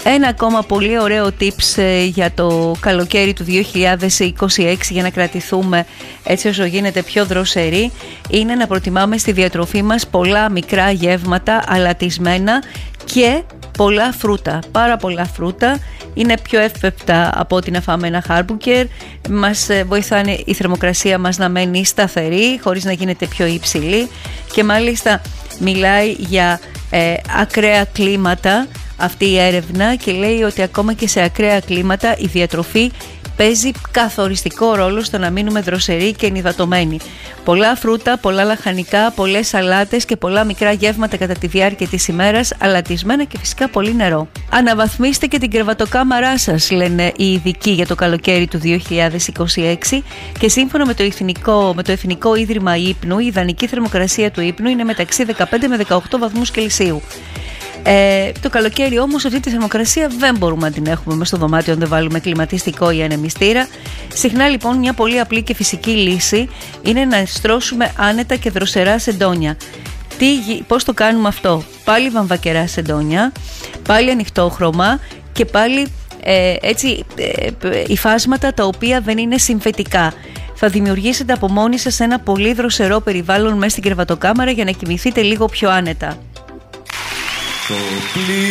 Ένα ακόμα πολύ ωραίο tips για το καλοκαίρι του 2026 για να κρατηθούμε έτσι όσο γίνεται πιο δροσεροί είναι να προτιμάμε στη διατροφή μας πολλά μικρά γεύματα αλατισμένα και πολλά φρούτα, πάρα πολλά φρούτα. Είναι πιο εύπεπτα από ότι να φάμε ένα χάρμπουκερ. Μας βοηθάνε η θερμοκρασία μας να μένει σταθερή χωρίς να γίνεται πιο υψηλή και μάλιστα μιλάει για ακραία κλίματα αυτή η έρευνα και λέει ότι ακόμα και σε ακραία κλίματα η διατροφή παίζει καθοριστικό ρόλο στο να μείνουμε δροσεροί και ενυδατωμένοι. Πολλά φρούτα, πολλά λαχανικά, πολλές σαλάτες και πολλά μικρά γεύματα κατά τη διάρκεια της ημέρας, αλατισμένα και φυσικά πολύ νερό. Αναβαθμίστε και την κρεβατοκάμαρά σας, λένε οι ειδικοί για το καλοκαίρι του 2026 και σύμφωνα με το Εθνικό Ίδρυμα Ύπνου, η ιδανική θερμοκρασία του ύπνου είναι μεταξύ 15 με 18 βαθμούς Κελσίου. Το καλοκαίρι όμως αυτή τη θερμοκρασία δεν μπορούμε να την έχουμε μες στο δωμάτιο αν δεν βάλουμε κλιματιστικό ή ανεμιστήρα. Συχνά λοιπόν μια πολύ απλή και φυσική λύση είναι να στρώσουμε άνετα και δροσερά σεντόνια. Πώς το κάνουμε αυτό? Πάλι βαμβακερά σεντόνια, πάλι ανοιχτόχρωμα και πάλι υφάσματα τα οποία δεν είναι συμφετικά. Θα δημιουργήσετε από μόνοι σας ένα πολύ δροσερό περιβάλλον μέσα στην κρεβατοκάμαρα για να κοιμηθείτε λίγο πιο άνετα.